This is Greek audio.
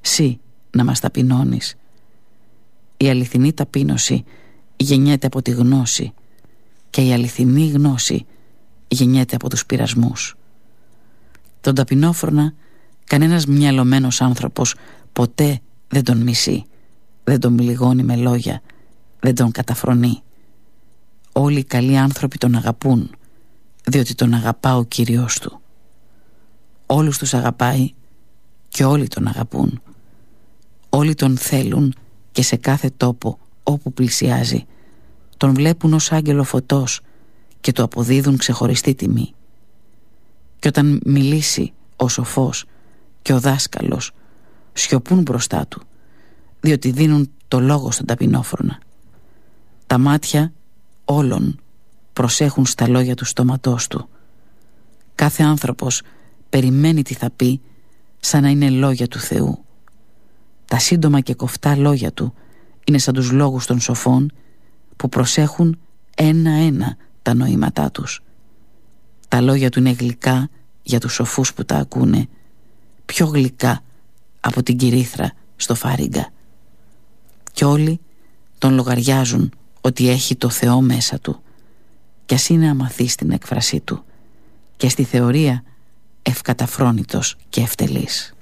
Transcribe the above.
Συ να μας ταπεινώνεις. Η αληθινή ταπείνωση γεννιέται από τη γνώση και η αληθινή γνώση γεννιέται από τους πειρασμούς. Τον ταπεινόφρονα κανένας μυαλωμένος άνθρωπος ποτέ δεν τον μισεί, δεν τον πληγώνει με λόγια, δεν τον καταφρονεί. Όλοι οι καλοί άνθρωποι τον αγαπούν, διότι τον αγαπά ο Κύριος του. Όλους τους αγαπάει και όλοι τον αγαπούν. Όλοι τον θέλουν και σε κάθε τόπο όπου πλησιάζει τον βλέπουν ως άγγελο φωτός και του αποδίδουν ξεχωριστή τιμή. Και όταν μιλήσει ο σοφός και ο δάσκαλος σιωπούν μπροστά του, διότι δίνουν το λόγο στον ταπεινόφρονα. Τα μάτια όλων προσέχουν στα λόγια του στόματός του. Κάθε άνθρωπος περιμένει τι θα πει σαν να είναι λόγια του Θεού. Τα σύντομα και κοφτά λόγια του είναι σαν τους λόγους των σοφών που προσέχουν ένα-ένα τα νοήματά τους. Τα λόγια του είναι γλυκά για τους σοφούς που τα ακούνε, πιο γλυκά από την κυρίθρα στο φάριγγα. Κι όλοι τον λογαριάζουν ότι έχει το Θεό μέσα του, κι ας είναι αμαθής στην έκφρασή του και στη θεωρία ευκαταφρόνητος και ευτελής.